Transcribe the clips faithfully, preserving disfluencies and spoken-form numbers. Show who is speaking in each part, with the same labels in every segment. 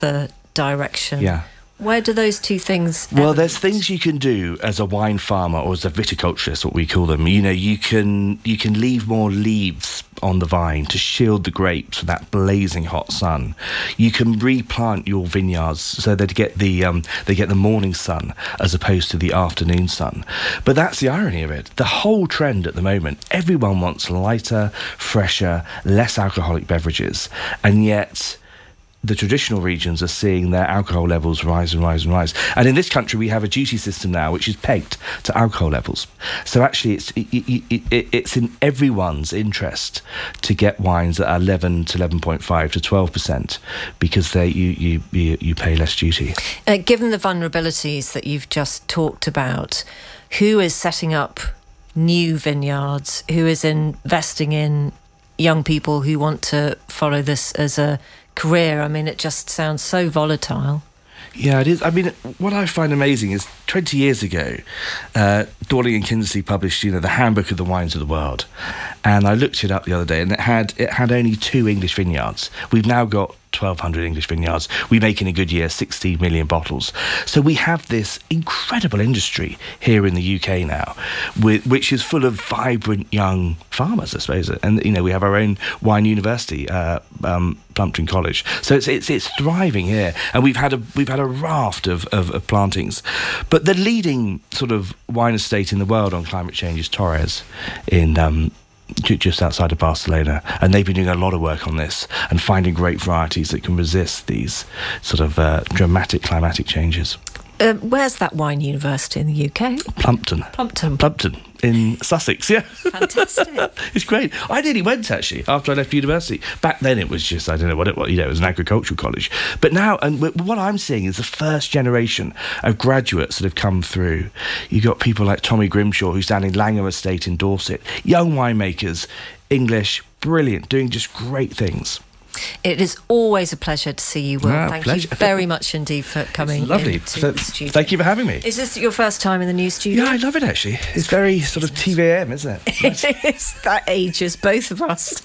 Speaker 1: the direction.
Speaker 2: Yeah.
Speaker 1: Where do those two things
Speaker 2: Well,
Speaker 1: emanate?
Speaker 2: there's things you can do as a wine farmer or as a viticulturist, what we call them. You know, you can you can leave more leaves on the vine to shield the grapes from that blazing hot sun. You can replant your vineyards so they get the um, they get the morning sun as opposed to the afternoon sun. But that's the irony of it. The whole trend at the moment, everyone wants lighter, fresher, less alcoholic beverages, and yet the traditional regions are seeing their alcohol levels rise and rise and rise. And in this country, we have a duty system now which is pegged to alcohol levels. So actually, it's it, it, it, it's in everyone's interest to get wines that are eleven to eleven point five to twelve percent because they you you you, you pay less duty.
Speaker 1: Uh, given the vulnerabilities that you've just talked about, who is setting up new vineyards? Who is investing in young people who want to follow this as a career? I mean, it just sounds so volatile.
Speaker 2: Yeah, it is. I mean, what I find amazing is twenty years ago, uh, Dorling and Kindersley published, you know, the Handbook of the Wines of the World, and I looked it up the other day, and it had it had only two English vineyards. We've now got twelve hundred English vineyards. We make in a good year sixty million bottles. So we have this incredible industry here in the U K now, with, which is full of vibrant young farmers, I suppose. And, you know, we have our own wine university, uh, um, Plumpton College. So it's, it's it's thriving here, and we've had a we've had a raft of, of, of plantings. But the leading sort of wine estate in the world on climate change is Torres in um, just outside of Barcelona, and they've been doing a lot of work on this and finding great varieties that can resist these sort of uh, dramatic climatic changes.
Speaker 1: Uh, where's that wine university in the U K?
Speaker 2: Plumpton.
Speaker 1: Plumpton.
Speaker 2: Plumpton in Sussex, yeah.
Speaker 1: Fantastic.
Speaker 2: It's great. I nearly went, actually, after I left university. Back then it was just, I don't know what it was, you know, it was an agricultural college. But now, and what I'm seeing is the first generation of graduates that have come through. You've got people like Tommy Grimshaw, who's down in Langham Estate in Dorset. Young winemakers, English, brilliant, doing just great things.
Speaker 1: It is always a pleasure to see you, Will.
Speaker 2: Ah,
Speaker 1: Thank
Speaker 2: pleasure.
Speaker 1: you very much indeed for coming.
Speaker 2: It's lovely.
Speaker 1: into
Speaker 2: So,
Speaker 1: the studio.
Speaker 2: thank you for having me.
Speaker 1: Is this your first time in the new studio?
Speaker 2: Yeah, I love it, actually. It's very sort of T V A M, isn't it? Nice.
Speaker 1: It's that ages both of us.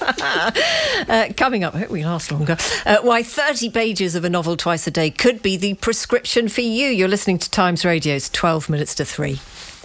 Speaker 1: uh, coming up, I hope we last longer. Uh, why thirty pages of a novel twice a day could be the prescription for you. You're listening to Times Radio's twelve minutes to three.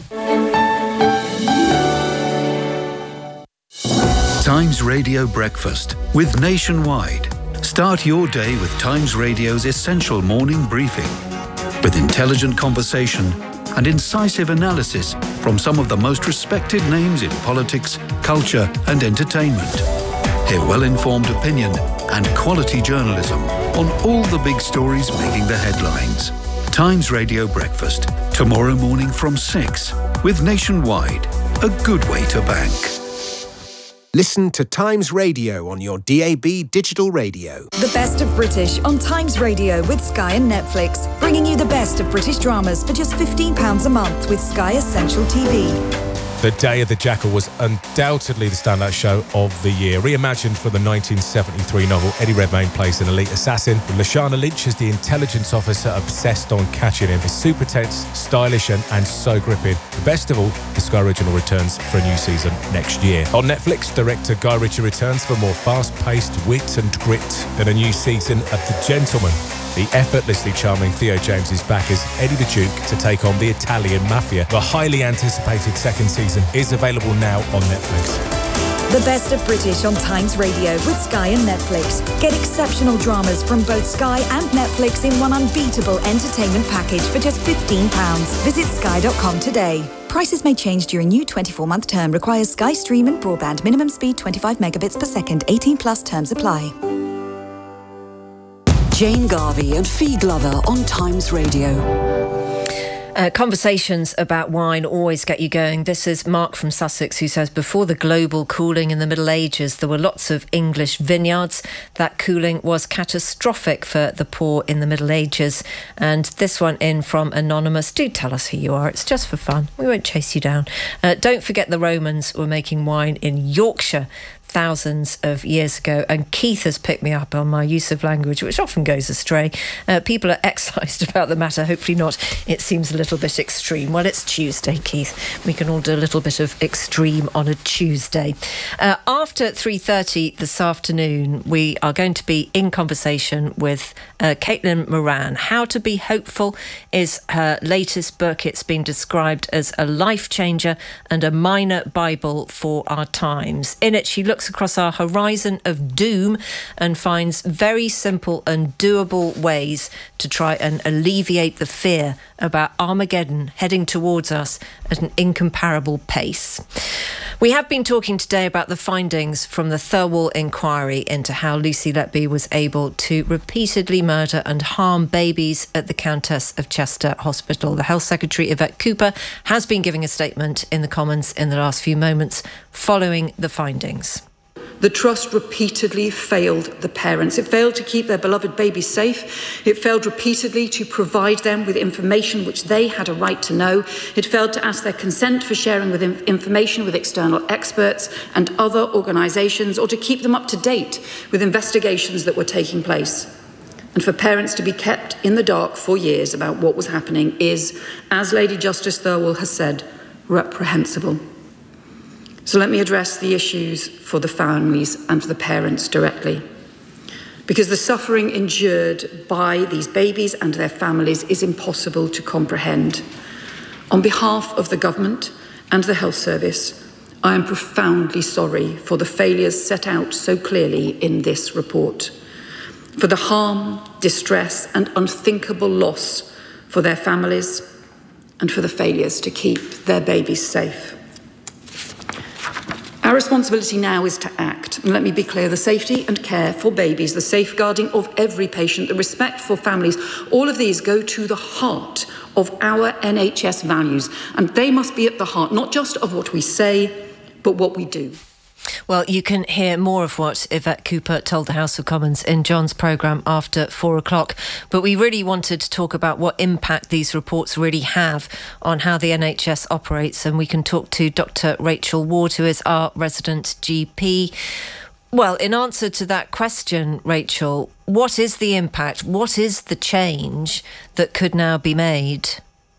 Speaker 3: Times Radio Breakfast with Nationwide. Start your day with Times Radio's essential morning briefing, with intelligent conversation and incisive analysis from some of the most respected names in politics, culture and entertainment. Hear well-informed opinion and quality journalism on all the big stories making the headlines. Times Radio Breakfast, tomorrow morning from six, with Nationwide, a good way to bank.
Speaker 4: Listen to Times Radio on your D A B digital radio.
Speaker 5: The best of British on Times Radio with Sky and Netflix, bringing you the best of British dramas for just fifteen pounds a month with Sky Essential T V.
Speaker 6: The Day of the Jackal was undoubtedly the standout show of the year. Reimagined for the nineteen seventy-three novel, Eddie Redmayne plays an elite assassin, with Lashana Lynch as the intelligence officer obsessed on catching him. It's super tense, stylish and, and so gripping. The best of all, the Sky Original returns for a new season next year. On Netflix, director Guy Ritchie returns for more fast-paced wit and grit than a new season of The Gentleman. The effortlessly charming Theo James is back as Eddie the Duke to take on the Italian mafia. The highly anticipated second season is available now on Netflix.
Speaker 5: The best of British on Times Radio with Sky and Netflix. Get exceptional dramas from both Sky and Netflix in one unbeatable entertainment package for just fifteen pounds. Visit sky dot com today. Prices may change during new twenty-four month term. Requires Sky Stream and broadband. Minimum speed twenty-five megabits per second. eighteen plus terms apply.
Speaker 7: Jane Garvey and Fee Glover on Times Radio.
Speaker 1: Uh, conversations about wine always get you going. This is Mark from Sussex, who says, before the global cooling in the Middle Ages, there were lots of English vineyards. That cooling was catastrophic for the poor in the Middle Ages. And this one in from Anonymous. Do tell us who you are. It's just for fun. We won't chase you down. Uh, don't forget the Romans were making wine in Yorkshire. thousands of years ago. And Keith has picked me up on my use of language, which often goes astray. Uh, people are excised about the matter. Hopefully not. It seems a little bit extreme. Well, it's Tuesday, Keith. We can all do a little bit of extreme on a Tuesday. Uh, after three thirty this afternoon, we are going to be in conversation with uh, Caitlin Moran. How to Be Hopeful is her latest book. It's been described as a life changer and a minor Bible for our times. In it, she looks across our horizon of doom and finds very simple and doable ways to try and alleviate the fear about Armageddon heading towards us at an incomparable pace. We have been talking today about the findings from the Thirlwall inquiry into how Lucy Letby was able to repeatedly murder and harm babies at the Countess of Chester Hospital. The Health Secretary, Yvette Cooper, has been giving a statement in the Commons in the last few moments following the findings.
Speaker 8: The Trust repeatedly failed the parents. It failed to keep their beloved babies safe. It failed repeatedly to provide them with information which they had a right to know. It failed to ask their consent for sharing with information with external experts and other organisations, or to keep them up to date with investigations that were taking place. And for parents to be kept in the dark for years about what was happening is, as Lady Justice Thirlwall has said, reprehensible. So let me address the issues for the families and for the parents directly. Because the suffering endured by these babies and their families is impossible to comprehend. On behalf of the government and the health service, I am profoundly sorry for the failures set out so clearly in this report, for the harm, distress and unthinkable loss for their families, and for the failures to keep their babies safe. Our responsibility now is to act. And let me be clear, the safety and care for babies, the safeguarding of every patient, the respect for families, all of these go to the heart of our N H S values. And they must be at the heart, not just of what we say, but what we do.
Speaker 1: Well, you can hear more of what Yvette Cooper told the House of Commons in John's programme after four o'clock. But we really wanted to talk about what impact these reports really have on how the N H S operates. And we can talk to Doctor Rachel Ward, who is our resident G P. Well, in answer to that question, Rachel, what is the impact? What is the change that could now be made?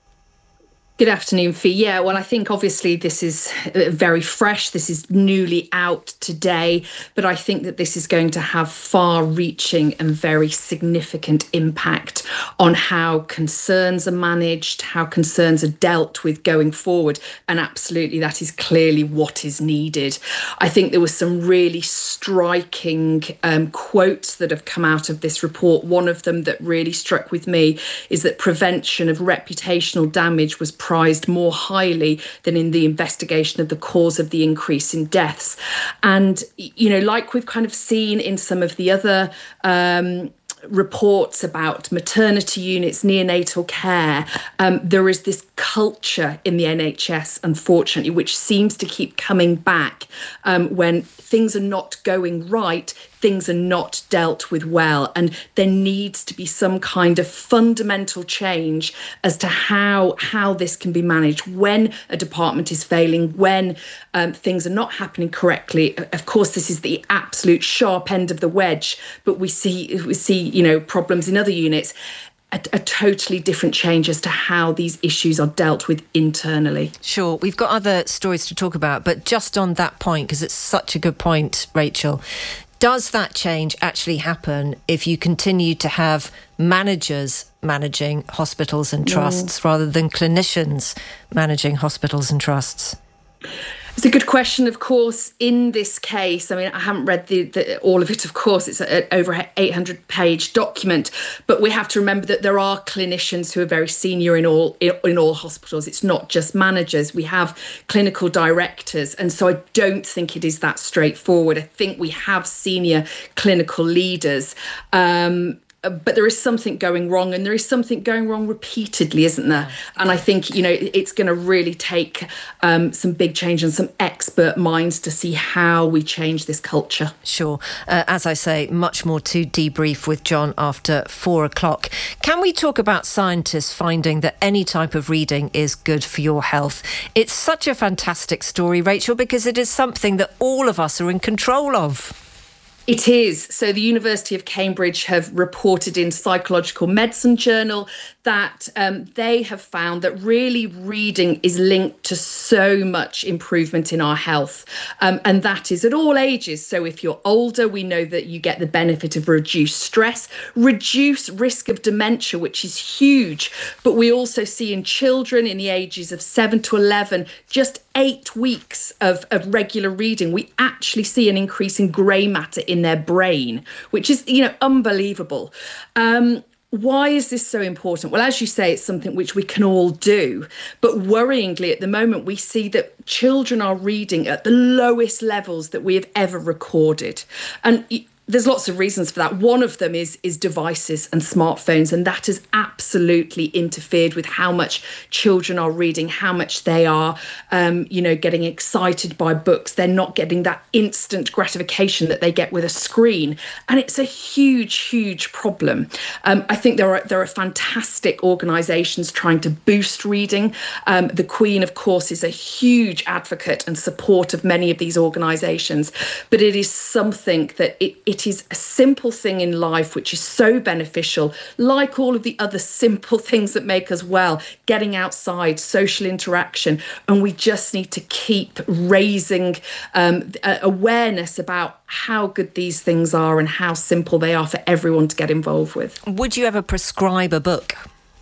Speaker 9: Good afternoon, Fee. Yeah, well, I think obviously this is very fresh. This is newly out today, but I think that this is going to have far-reaching and very significant impact on how concerns are managed, how concerns are dealt with going forward. And absolutely, that is clearly what is needed. I think there were some really striking um, quotes that have come out of this report. One of them that really struck with me is that prevention of reputational damage was prized more highly than in the investigation of the cause of the increase in deaths. And, you know, like we've kind of seen in some of the other um, reports about maternity units, neonatal care, um, there is this culture in the N H S, unfortunately, which seems to keep coming back um, when things are not going right, things are not dealt with well. And there needs to be some kind of fundamental change as to how, how this can be managed when a department is failing, when um, things are not happening correctly. Of course, this is the absolute sharp end of the wedge, but we see, we see, you know, problems in other units. A, a totally different change as to how these issues are dealt with internally.
Speaker 1: Sure, we've got other stories to talk about, but just on that point, because it's such a good point, Rachel, does that change actually happen if you continue to have managers managing hospitals and trusts no. rather than clinicians managing hospitals and trusts?
Speaker 9: It's a good question, of course. In this case, I mean, I haven't read the, the, all of it, of course. It's an over eight hundred page document. But we have to remember that there are clinicians who are very senior in all in, in all hospitals. It's not just managers. We have clinical directors. And so I don't think it is that straightforward. I think we have senior clinical leaders. Um, uh, but there is something going wrong, and there is something going wrong repeatedly, isn't there? And I think, you know, it's going to really take um, some big change and some expert minds to see how we change this culture.
Speaker 1: Sure. Uh, as I say, much more to debrief with John after four o'clock. Can we talk about scientists finding that any type of reading is good for your health? It's such a fantastic story, Rachel, because it is something that all of us are in control of.
Speaker 9: It is. So the University of Cambridge have reported in Psychological Medicine Journal that um, they have found that really reading is linked to so much improvement in our health. Um, and that is at all ages. So if you're older, we know that you get the benefit of reduced stress, reduced risk of dementia, which is huge. But we also see in children in the ages of seven to eleven, just eight weeks of, of regular reading, we actually see an increase in grey matter in their brain, which is, you know, unbelievable. Um, why is this so important? Well, as you say, it's something which we can all do. But worryingly, at the moment, we see that children are reading at the lowest levels that we have ever recorded. And there's lots of reasons for that. One of them is is devices and smartphones, and that has absolutely interfered with how much children are reading, how much they are, um, you know, getting excited by books. They're not getting that instant gratification that they get with a screen, and it's a huge, huge problem. Um, I think there are there are fantastic organisations trying to boost reading. Um, the Queen, of course, is a huge advocate and support of many of these organisations, but it is something that it, it It is a simple thing in life which is so beneficial, like all of the other simple things that make us well, getting outside, social interaction. And we just need to keep raising um, awareness about how good these things are and how simple they are for everyone to get involved with.
Speaker 1: Would you ever prescribe a book?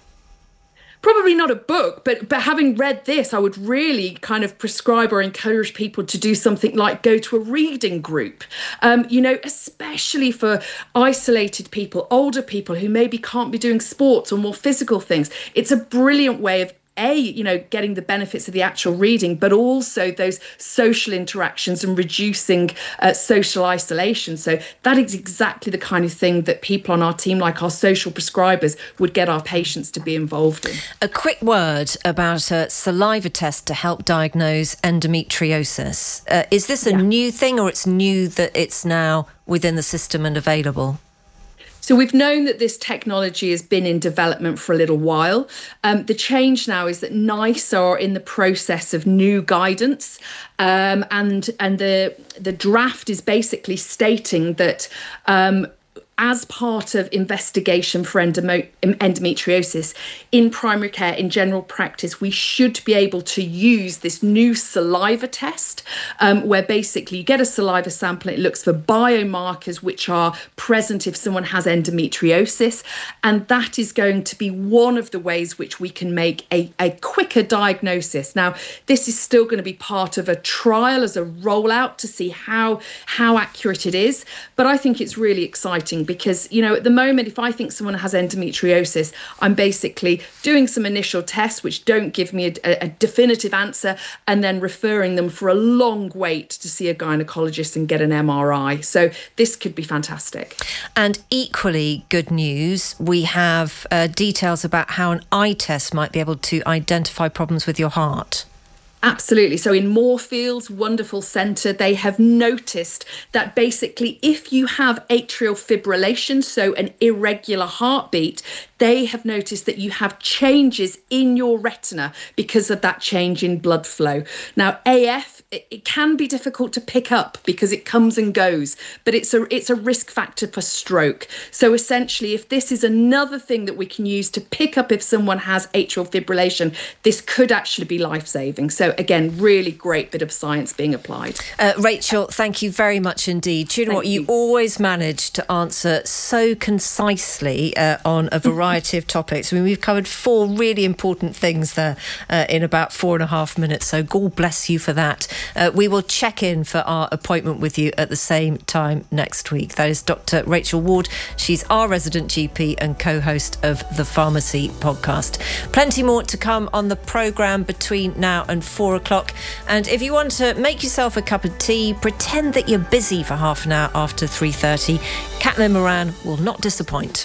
Speaker 9: Probably not a book, but but having read this, I would really kind of prescribe or encourage people to do something like go to a reading group, um, you know, especially for isolated people, older people who maybe can't be doing sports or more physical things. It's a brilliant way of A, you know, getting the benefits of the actual reading, but also those social interactions and reducing uh, social isolation. So that is exactly the kind of thing that people on our team, like our social prescribers, would get our patients to be involved in.
Speaker 1: A quick word about a saliva test to help diagnose endometriosis. Uh, is this a yeah. new thing, or it's new that it's now within the system and available?
Speaker 9: So we've known that this technology has been in development for a little while. Um, the change now is that NICE are in the process of new guidance, um, and and the the draft is basically stating that um, as part of investigation for endome- endometriosis in primary care, in general practice, we should be able to use this new saliva test, um, where basically you get a saliva sample, it looks for biomarkers which are present if someone has endometriosis, and that is going to be one of the ways which we can make a, a quicker diagnosis. Now, this is still going to be part of a trial as a rollout to see how, how accurate it is, but I think it's really exciting. Because, you know, at the moment, if I think someone has endometriosis, I'm basically doing some initial tests which don't give me a, a definitive answer, and then referring them for a long wait to see a gynecologist and get an M R I. So this could be fantastic.
Speaker 1: And equally good news, we have uh, details about how an eye test might be able to identify problems with your heart.
Speaker 9: Absolutely. So in Moorfields, wonderful centre, they have noticed that basically if you have atrial fibrillation, so an irregular heartbeat, they have noticed that you have changes in your retina because of that change in blood flow. Now, A F, it can be difficult to pick up because it comes and goes, but it's a it's a risk factor for stroke. So essentially, if this is another thing that we can use to pick up if someone has atrial fibrillation, this could actually be life-saving. So again, really great bit of science being applied.
Speaker 1: Uh, Rachel, thank you very much indeed. Do you know what? You. you always manage to answer so concisely uh, on a variety of topics. I mean, we've covered four really important things there uh, in about four and a half minutes. So God bless you for that. Uh, we will check in for our appointment with you at the same time next week. That is Doctor Rachel Ward. She's our resident G P and co-host of the Pharmacy Podcast. Plenty more to come on the programme between now and four o'clock. And if you want to make yourself a cup of tea, pretend that you're busy for half an hour after three thirty, Caitlin Moran will not disappoint.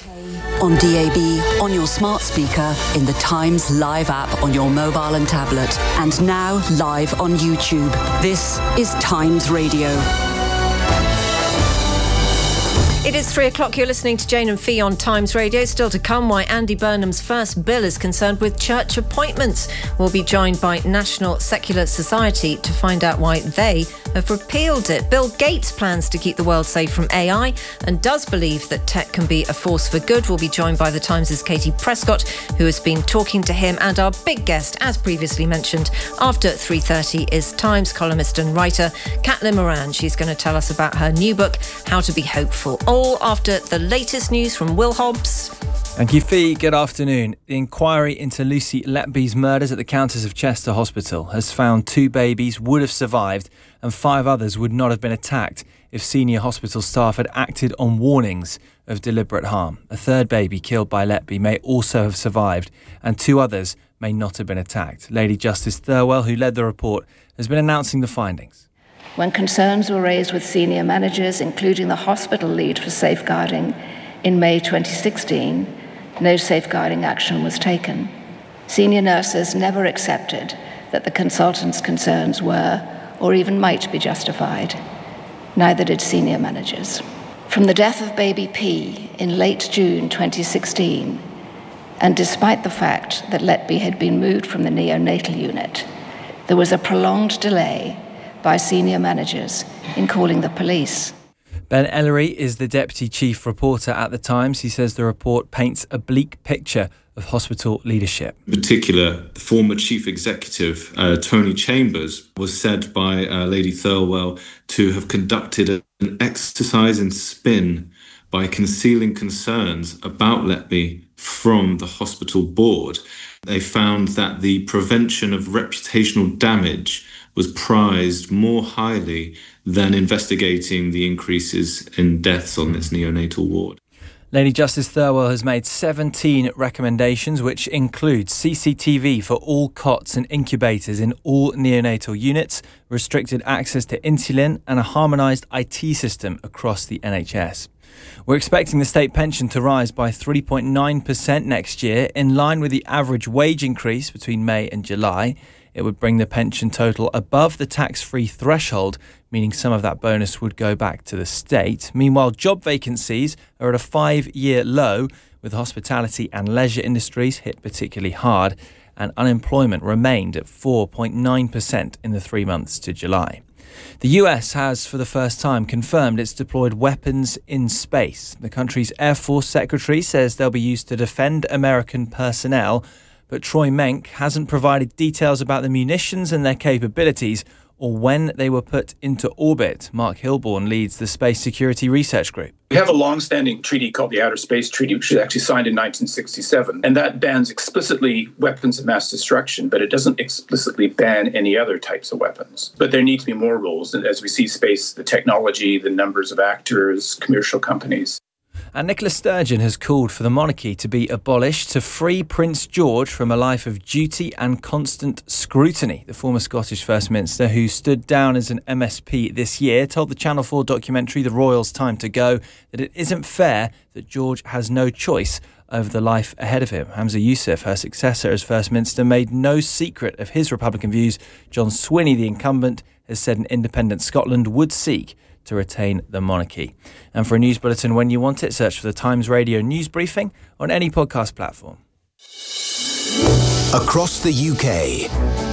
Speaker 7: on D A B, on your smart speaker, in the Times Live app on your mobile and tablet, and now live on YouTube. This is Times Radio.
Speaker 1: It is three o'clock. You're listening to Jane and Fee on Times Radio. Still to come, why Andy Burnham's first bill is concerned with church appointments. We'll be joined by National Secular Society to find out why they have repealed it. Bill Gates plans to keep the world safe from A I and does believe that tech can be a force for good. We'll be joined by the Times' Katie Prescott, who has been talking to him. And our big guest, as previously mentioned, after three thirty is Times columnist and writer Caitlin Moran. She's going to tell us about her new book, How to Be Hopeful. All after the latest news from Will Hobbs.
Speaker 10: Thank you, Fee. Good afternoon. The inquiry into Lucy Letby's murders at the Countess of Chester Hospital has found two babies would have survived and five others would not have been attacked if senior hospital staff had acted on warnings of deliberate harm. A third baby killed by Letby may also have survived and two others may not have been attacked. Lady Justice Thirlwell, who led the report, has been announcing the findings.
Speaker 11: When concerns were raised with senior managers, including the hospital lead for safeguarding, in May twenty sixteen, no safeguarding action was taken. Senior nurses never accepted that the consultants' concerns were, or even might be justified. Neither did senior managers. From the death of baby P in late June twenty sixteen, and despite the fact that Letby had been moved from the neonatal unit, there was a prolonged delay by senior managers in calling the police.
Speaker 10: Ben Ellery is the deputy chief reporter at the Times. He says the report paints a bleak picture of hospital leadership.
Speaker 12: In particular, the former chief executive, uh, Tony Chambers, was said by uh, Lady Thirlwell to have conducted a, an exercise in spin by concealing concerns about Letby from the hospital board. They found that the prevention of reputational damage was prized more highly than investigating the increases in deaths on its neonatal ward.
Speaker 10: Lady Justice Thirlwell has made seventeen recommendations, which include C C T V for all cots and incubators in all neonatal units, restricted access to insulin, and a harmonised I T system across the N H S. We're expecting the state pension to rise by three point nine percent next year, in line with the average wage increase between May and July. It would bring the pension total above the tax-free threshold, meaning some of that bonus would go back to the state. Meanwhile, job vacancies are at a five-year low, with hospitality and leisure industries hit particularly hard, and unemployment remained at four point nine percent in the three months to July. The U S has, for the first time, confirmed it's deployed weapons in space. The country's Air Force Secretary says they'll be used to defend American personnel, but Troy Menck hasn't provided details about the munitions and their capabilities or when they were put into orbit. Mark Hilborn leads the Space Security Research Group.
Speaker 13: We have a long-standing treaty called the Outer Space Treaty, which was actually signed in nineteen sixty-seven, and that bans explicitly weapons of mass destruction, but it doesn't explicitly ban any other types of weapons. But there need to be more rules, and as we see space, the technology, the numbers of actors, commercial companies.
Speaker 10: And Nicola Sturgeon has called for the monarchy to be abolished to free Prince George from a life of duty and constant scrutiny. The former Scottish First Minister, who stood down as an M S P this year, told the Channel four documentary The Royals Time to Go that it isn't fair that George has no choice over the life ahead of him. Hamza Yousaf, her successor as First Minister, made no secret of his Republican views. John Swinney, the incumbent, has said an independent Scotland would seek to retain the monarchy. And for a news bulletin when you want it, search for the Times Radio News Briefing on any podcast platform.
Speaker 4: Across the U K,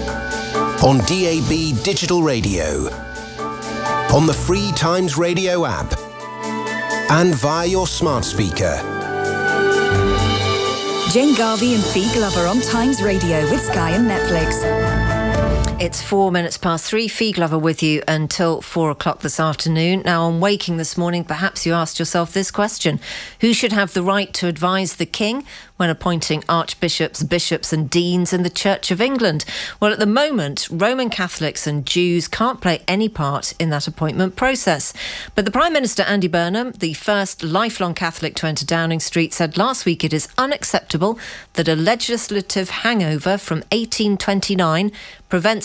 Speaker 4: on D A B Digital Radio, on the free Times Radio app, and via your smart speaker.
Speaker 5: Jane Garvey and Fee Glover on Times Radio with Sky and Netflix.
Speaker 1: It's four minutes past three. Fee Glover with you until four o'clock this afternoon. Now, on Waking this morning, perhaps you asked yourself this question. Who should have the right to advise the King when appointing archbishops, bishops and deans in the Church of England? Well, at the moment, Roman Catholics and Jews can't play any part in that appointment process. But the Prime Minister, Andy Burnham, the first lifelong Catholic to enter Downing Street, said last week it is unacceptable that a legislative hangover from eighteen twenty-nine prevents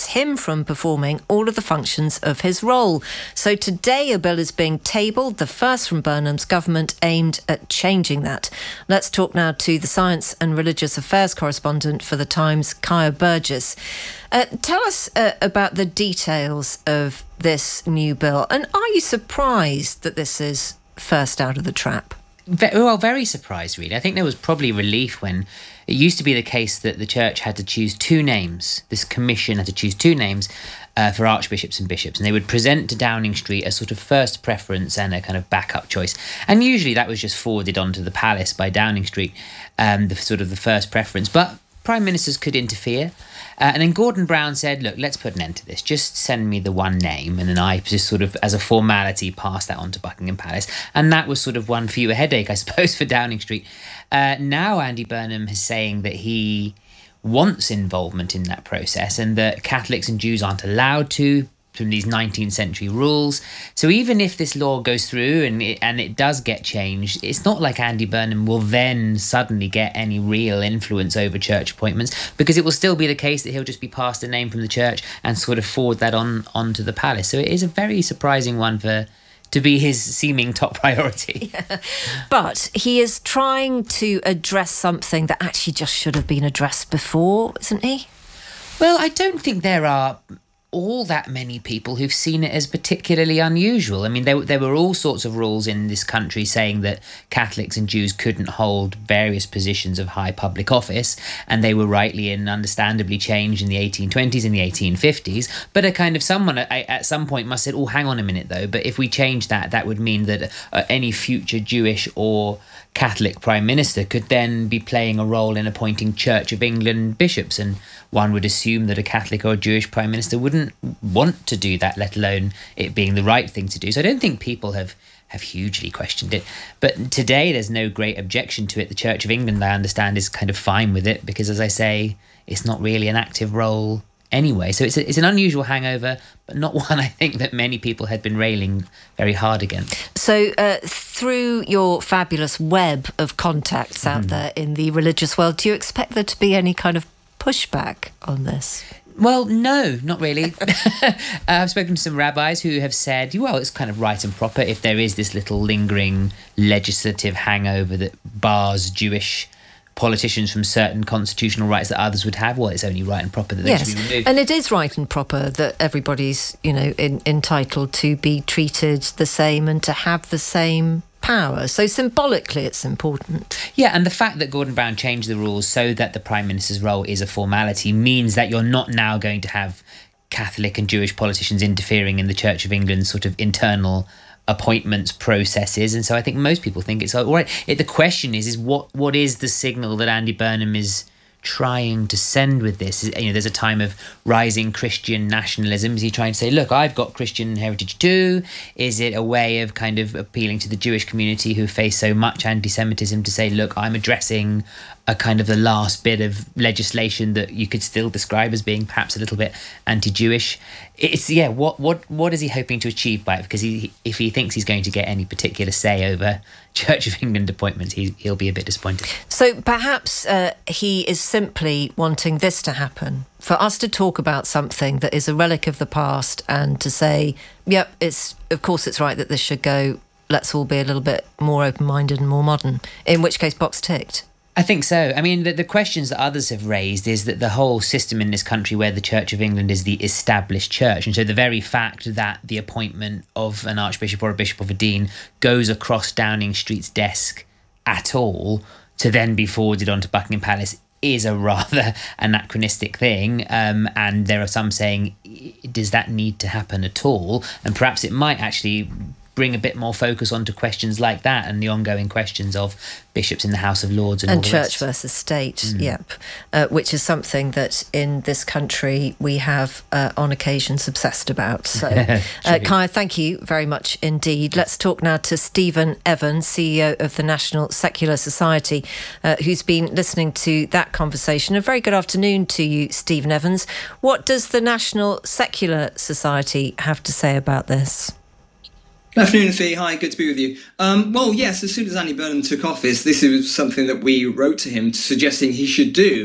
Speaker 1: prevents him from performing all of the functions of his role. So today a bill is being tabled, the first from Burnham's government, aimed at changing that. Let's talk now to the Science and Religious Affairs correspondent for The Times, Kaya Burgess. Uh, tell us uh, about the details of this new bill, and are you surprised that this is first out of the trap?
Speaker 14: Well, very surprised, really. I think there was probably relief when it used to be the case that the church had to choose two names. This commission had to choose two names uh, for archbishops and bishops, and they would present to Downing Street a sort of first preference and a kind of backup choice. And usually that was just forwarded onto the palace by Downing Street, um, the sort of the first preference. But prime ministers could interfere. Uh, and then Gordon Brown said, look, let's put an end to this. Just send me the one name. And then I just sort of, as a formality, passed that on to Buckingham Palace. And that was sort of one fewer headache, I suppose, for Downing Street. Uh, now Andy Burnham is saying that he wants involvement in that process and that Catholics and Jews aren't allowed to, from these nineteenth century rules. So even if this law goes through and it, and it does get changed, it's not like Andy Burnham will then suddenly get any real influence over church appointments, because it will still be the case that he'll just be passed a name from the church and sort of forward that on onto the palace. So it is a very surprising one for to be his seeming top priority.
Speaker 1: Yeah. But he is trying to address something that actually just should have been addressed before, isn't he?
Speaker 14: Well, I don't think there are all that many people who've seen it as particularly unusual. I mean, there, there were all sorts of rules in this country saying that Catholics and Jews couldn't hold various positions of high public office, and they were rightly and understandably changed in the eighteen twenties and the eighteen fifties. But a kind of someone at, at some point must have said, oh, hang on a minute, though, but if we change that, that would mean that uh, any future Jewish or Catholic Prime Minister could then be playing a role in appointing Church of England bishops, and one would assume that a Catholic or a Jewish Prime Minister wouldn't want to do that, let alone it being the right thing to do. So I don't think people have, have hugely questioned it. But today there's no great objection to it. The Church of England, I understand, is kind of fine with it because, as I say, it's not really an active role anyway. So it's a, it's an unusual hangover, but not one I think that many people had been railing very hard against.
Speaker 1: So uh, through your fabulous web of contacts out mm. there in the religious world, do you expect there to be any kind of pushback on this?
Speaker 14: Well, no, not really. uh, I've spoken to some rabbis who have said, well, it's kind of right and proper if there is this little lingering legislative hangover that bars Jewish politicians from certain constitutional rights that others would have. Well, it's only right and proper that they
Speaker 1: yes.
Speaker 14: should be removed.
Speaker 1: And it is right and proper that everybody's, you know, in, entitled to be treated the same and to have the same power. So symbolically it's important.
Speaker 14: Yeah, and the fact that Gordon Brown changed the rules so that the Prime Minister's role is a formality means that you're not now going to have Catholic and Jewish politicians interfering in the Church of England's sort of internal appointments processes. And so I think most people think it's all right. It, the question is, is what what is the signal that Andy Burnham is trying to send with this? You know, there's a time of rising Christian nationalism. Is he trying to say, look, I've got Christian heritage too? Is it a way of kind of appealing to the Jewish community who face so much anti-Semitism to say, look, I'm addressing a kind of the last bit of legislation that you could still describe as being perhaps a little bit anti-Jewish? It's, yeah, what what what is he hoping to achieve by it? Because he, if he thinks he's going to get any particular say over Church of England appointments, he, he'll be a bit disappointed.
Speaker 1: So perhaps uh, he is simply wanting this to happen, for us to talk about something that is a relic of the past and to say, yep, it's of course it's right that this should go, let's all be a little bit more open-minded and more modern, in which case box ticked.
Speaker 14: I think so. I mean, the, the questions that others have raised is that the whole system in this country where the Church of England is the established church, and so the very fact that the appointment of an archbishop or a bishop or a dean goes across Downing Street's desk at all to then be forwarded onto Buckingham Palace is a rather anachronistic thing. Um, and there are some saying, does that need to happen at all? And perhaps it might actually bring a bit more focus onto questions like that and the ongoing questions of bishops in the House of Lords and,
Speaker 1: and
Speaker 14: all the
Speaker 1: church
Speaker 14: rest.
Speaker 1: versus state.
Speaker 14: Mm.
Speaker 1: Yep, uh, which is something that in this country we have uh, on occasions obsessed about. So, uh, Kaya, thank you very much indeed. Let's talk now to Stephen Evans, C E O of the National Secular Society, uh, who's been listening to that conversation. A very good afternoon to you, Stephen Evans. What does the National Secular Society have to say about this?
Speaker 15: Good afternoon, Fee. Hi, good to be with you. Um, well, yes, as soon as Andy Burnham took office, this was something that we wrote to him suggesting he should do.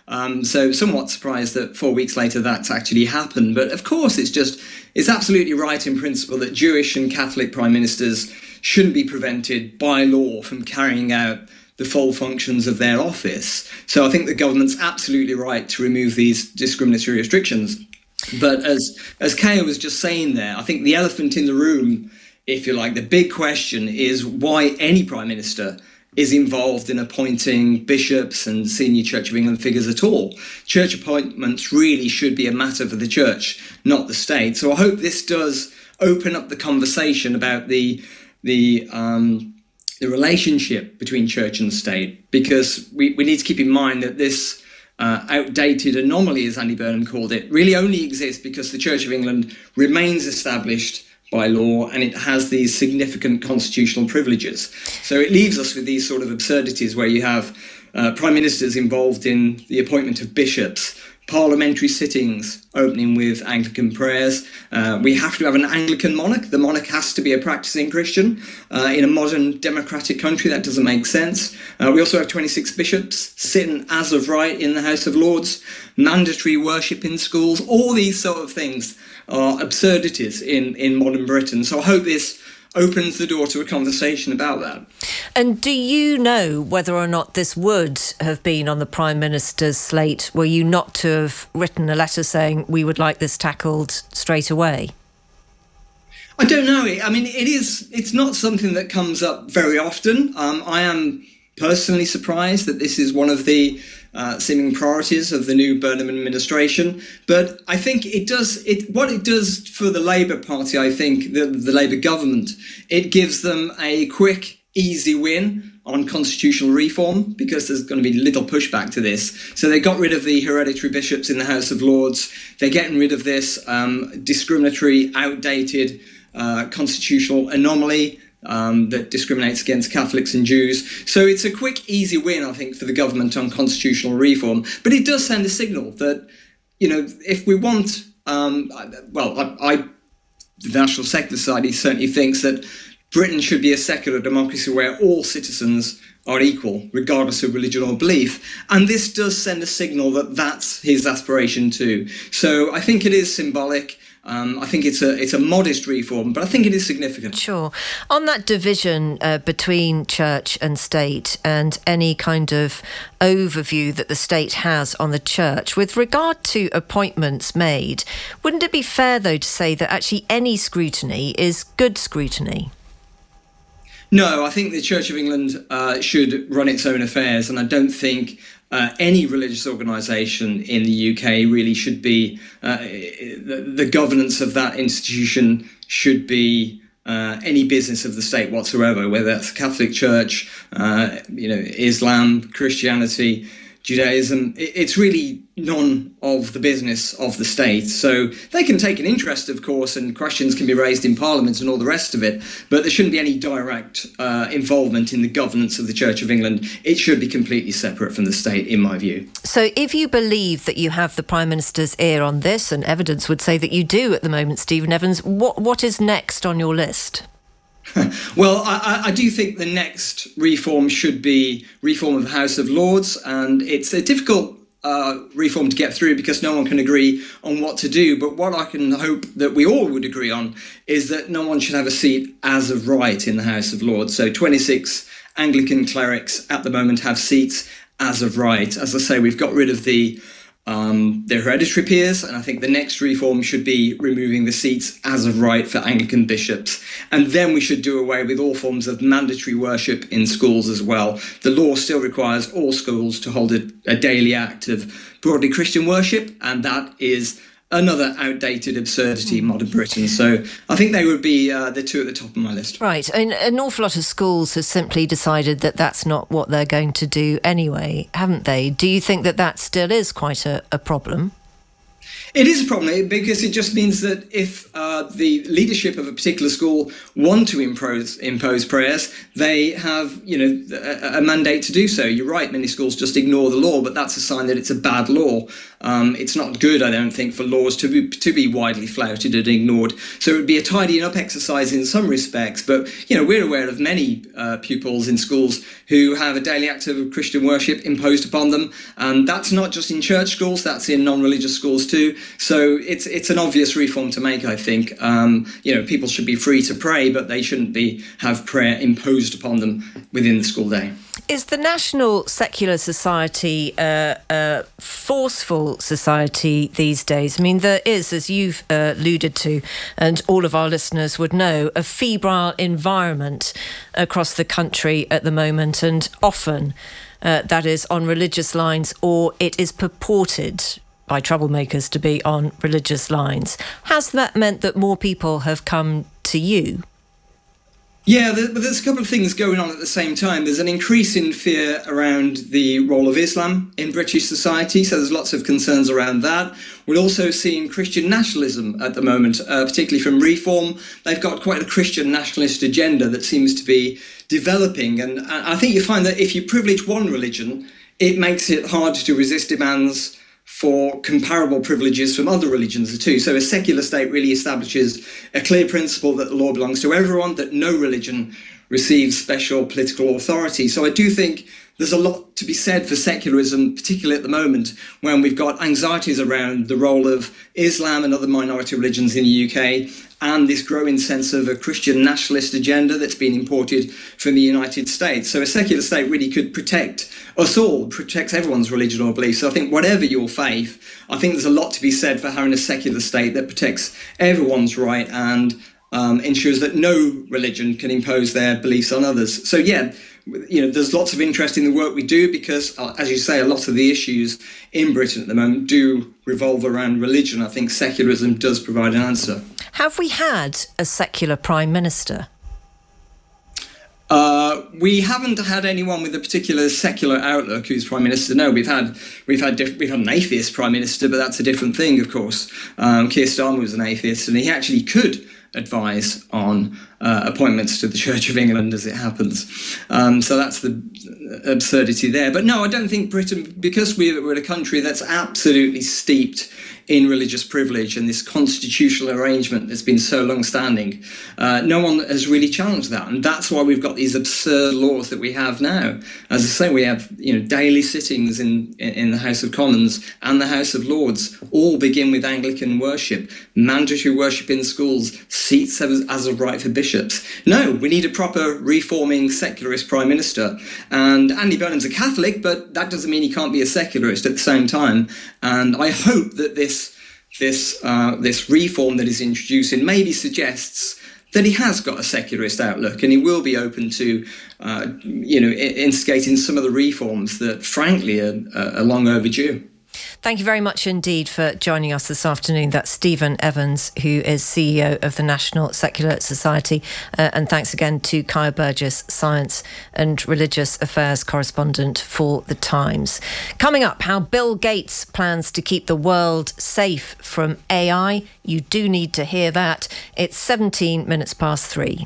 Speaker 15: Um, so somewhat surprised that four weeks later that's actually happened. But of course, it's just, it's absolutely right in principle that Jewish and Catholic prime ministers shouldn't be prevented by law from carrying out the full functions of their office. So I think the government's absolutely right to remove these discriminatory restrictions. But as, as Kaya was just saying there, I think the elephant in the room, if you like, the big question is why any prime minister is involved in appointing bishops and senior Church of England figures at all. Church appointments really should be a matter for the church, not the state. So I hope this does open up the conversation about the the um, the relationship between church and state, because we, we need to keep in mind that this uh, outdated anomaly, as Andy Burnham called it, really only exists because the Church of England remains established by law, and it has these significant constitutional privileges. So it leaves us with these sort of absurdities where you have uh, prime ministers involved in the appointment of bishops, parliamentary sittings opening with Anglican prayers. Uh, we have to have an Anglican monarch. The monarch has to be a practicing Christian. Uh, in a modern democratic country, that doesn't make sense. Uh, we also have twenty-six bishops sitting as of right in the House of Lords, mandatory worship in schools. All these sort of things are absurdities in, in modern Britain. So I hope this opens the door to a conversation about that.
Speaker 1: And do you know whether or not this would have been on the Prime Minister's slate were you not to have written a letter saying we would like this tackled straight away?
Speaker 15: I don't know. I mean, it is, it's not something that comes up very often. Um, I am personally surprised that this is one of the Uh, seeming priorities of the new Burnham administration, but I think it does it what it does for the Labour Party. I think the, the Labour government, it gives them a quick, easy win on constitutional reform because there's going to be little pushback to this. So they got rid of the hereditary bishops in the House of Lords. They're getting rid of this um, discriminatory, outdated uh, constitutional anomaly Um, that discriminates against Catholics and Jews. So it's a quick, easy win, I think, for the government on constitutional reform. But it does send a signal that, you know, if we want, um, well, I, I, the National Secular Society certainly thinks that Britain should be a secular democracy where all citizens are equal, regardless of religion or belief. And this does send a signal that that's his aspiration too. So I think it is symbolic. Um, I think it's a it's a modest reform, but I think it is significant.
Speaker 1: Sure. On that division uh, between church and state and any kind of overview that the state has on the church, with regard to appointments made, wouldn't it be fair, though, to say that actually any scrutiny is good scrutiny?
Speaker 15: No, I think the Church of England uh, should run its own affairs, and I don't think Uh, any religious organisation in the U K really should be, uh, the, the governance of that institution should be uh, any business of the state whatsoever, whether that's the Catholic Church, uh, you know, Islam, Christianity, Judaism. It, it's really none of the business of the state. So they can take an interest, of course, and questions can be raised in Parliament and all the rest of it, but there shouldn't be any direct uh, involvement in the governance of the Church of England. It should be completely separate from the state, in my view.
Speaker 1: So if you believe that you have the Prime Minister's ear on this, and evidence would say that you do at the moment, Stephen Evans, what what is next on your list?
Speaker 15: Well, I, I do think the next reform should be reform of the House of Lords, and it's a difficult uh, reform to get through because no one can agree on what to do. But what I can hope that we all would agree on is that no one should have a seat as of right in the House of Lords. So twenty-six Anglican clerics at the moment have seats as of right. As I say, we've got rid of the Um, the hereditary peers, and I think the next reform should be removing the seats as of right for Anglican bishops. And then we should do away with all forms of mandatory worship in schools as well. The law still requires all schools to hold a, a daily act of broadly Christian worship, and that is another outdated absurdity in modern Britain. So I think they would be uh, the two at the top of my list.
Speaker 1: Right. And an awful lot of schools have simply decided that that's not what they're going to do anyway, haven't they? Do you think that that still is quite a, a problem?
Speaker 15: It is a problem because it just means that if uh, the leadership of a particular school want to impose, impose prayers, they have, you know, a, a mandate to do so. You're right, many schools just ignore the law, but that's a sign that it's a bad law. Um, it's not good, I don't think, for laws to be, to be widely flouted and ignored. So it would be a tidying up exercise in some respects. But, you know, we're aware of many uh, pupils in schools who have a daily act of Christian worship imposed upon them. And that's not just in church schools, that's in non-religious schools too. So it's it's an obvious reform to make, I think. Um, you know, people should be free to pray, but they shouldn't be have prayer imposed upon them within the school day.
Speaker 1: Is the National Secular Society uh, a forceful society these days? I mean, there is, as you've uh, alluded to, and all of our listeners would know, a febrile environment across the country at the moment, and often uh, that is on religious lines, or it is purported by troublemakers to be on religious lines. Has that meant that more people have come to you?
Speaker 15: Yeah, but there's a couple of things going on at the same time. There's an increase in fear around the role of Islam in British society, so there's lots of concerns around that. We're also seeing Christian nationalism at the moment, uh, particularly from Reform. They've got quite a Christian nationalist agenda that seems to be developing, and I think you find that if you privilege one religion, it makes it hard to resist demands for comparable privileges from other religions too. So a secular state really establishes a clear principle that the law belongs to everyone, that no religion receives special political authority. So I do think there's a lot to be said for secularism, particularly at the moment when we've got anxieties around the role of Islam and other minority religions in the U K, and this growing sense of a Christian nationalist agenda that's been imported from the United States. So a secular state really could protect us all, protects everyone's religion or belief. So I think whatever your faith, I think there's a lot to be said for having a secular state that protects everyone's right and um, ensures that no religion can impose their beliefs on others. So yeah, you know, there's lots of interest in the work we do because, uh, as you say, a lot of the issues in Britain at the moment do revolve around religion. I think secularism does provide an answer.
Speaker 1: Have we had a secular Prime Minister?
Speaker 15: Uh, we haven't had anyone with a particular secular outlook who's Prime Minister. No, we've had we've had diff- we've had an atheist Prime Minister, but that's a different thing, of course. Um, Keir Starmer was an atheist, and he actually could advise on uh, appointments to the Church of England, as it happens. Um, so that's the absurdity there. But no, I don't think Britain, because we're a country that's absolutely steeped in religious privilege and this constitutional arrangement that's been so long-standing, uh, no one has really challenged that. And that's why we've got these absurd laws that we have now. As I say, we have, you know, daily sittings in, in the House of Commons and the House of Lords all begin with Anglican worship, mandatory worship in schools, seats as, as of right for bishops. No, we need a proper reforming secularist Prime Minister. And Andy Burnham's a Catholic, but that doesn't mean he can't be a secularist at the same time. And I hope that this This uh, this reform that is introducing maybe suggests that he has got a secularist outlook and he will be open to, uh, you know, instigating some of the reforms that, frankly, are, are long overdue.
Speaker 1: Thank you very much indeed for joining us this afternoon. That's Stephen Evans, who is C E O of the National Secular Society. Uh, and thanks again to Kaya Burgess, Science and Religious Affairs Correspondent for The Times. Coming up, how Bill Gates plans to keep the world safe from A I. You do need to hear that. It's seventeen minutes past three.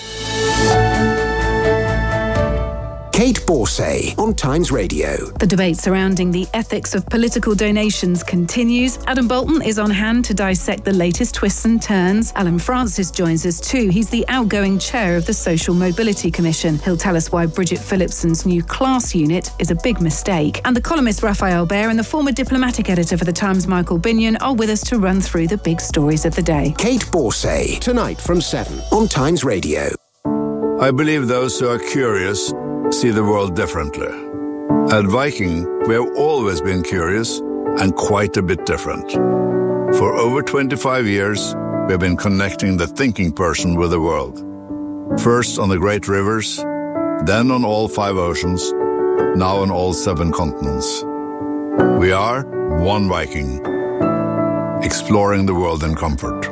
Speaker 4: Kate Borsay on Times Radio.
Speaker 16: The debate surrounding the ethics of political donations continues. Adam Bolton is on hand to dissect the latest twists and turns. Alan Francis joins us too. He's the outgoing chair of the Social Mobility Commission. He'll tell us why Bridget Phillipson's new class unit is a big mistake. And the columnist Raphael Bear and the former diplomatic editor for The Times, Michael Binion, are with us to run through the big stories of the day.
Speaker 4: Kate Borsay, tonight from seven on Times Radio.
Speaker 17: I believe those who are curious see the world differently. At Viking, we have always been curious and quite a bit different. For over twenty-five years, we have been connecting the thinking person with the world. First on the great rivers, then on all five oceans, now on all seven continents. We are one Viking, exploring the world in comfort.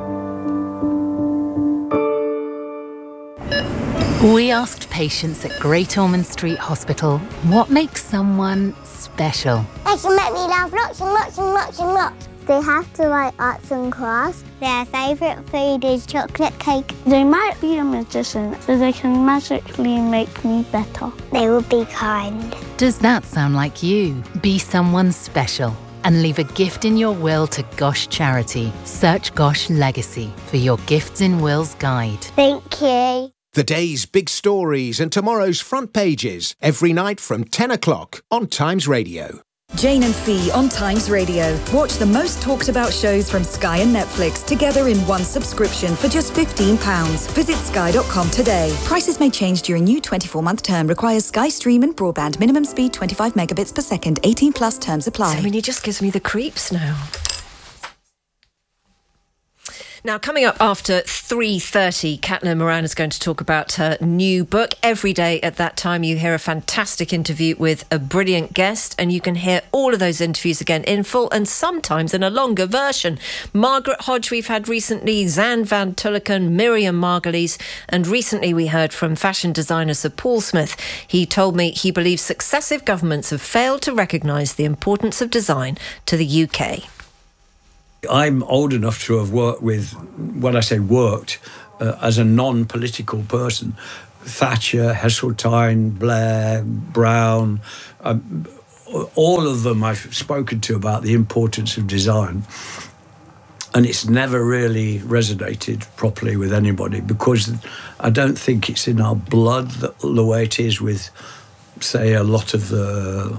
Speaker 18: We asked patients at Great Ormond Street Hospital what makes someone special.
Speaker 19: They can make me laugh lots and lots and lots and lots. They have to write arts and crafts. Their favourite food is chocolate cake. They might be a magician, so they can magically make me better. They will be kind.
Speaker 18: Does that sound like you? Be someone special and leave a gift in your will to Gosh Charity. Search Gosh Legacy for your Gifts in Wills guide.
Speaker 19: Thank you.
Speaker 4: The day's big stories and tomorrow's front pages every night from ten o'clock on Times Radio.
Speaker 5: Jane and Fee on Times Radio. Watch the most talked about shows from Sky and Netflix together in one subscription for just fifteen pounds. Visit sky dot com today. Prices may change during new twenty-four month term. Requires Sky Stream and broadband. Minimum speed twenty-five megabits per second. eighteen plus terms apply.
Speaker 1: I mean, he just gives me the creeps now. Now, coming up after three thirty, Caitlin Moran is going to talk about her new book. Every day at that time, you hear a fantastic interview with a brilliant guest, and you can hear all of those interviews again in full and sometimes in a longer version. Margaret Hodge we've had recently, Zan van Tulleken, Miriam Margolyes, and recently we heard from fashion designer Sir Paul Smith. He told me he believes successive governments have failed to recognise the importance of design to the U K.
Speaker 20: I'm old enough to have worked with, when I say worked, uh, as a non-political person, Thatcher, Heseltine, Blair, Brown, um, all of them I've spoken to about the importance of design. And it's never really resonated properly with anybody because I don't think it's in our blood that, the way it is with, say, a lot of the,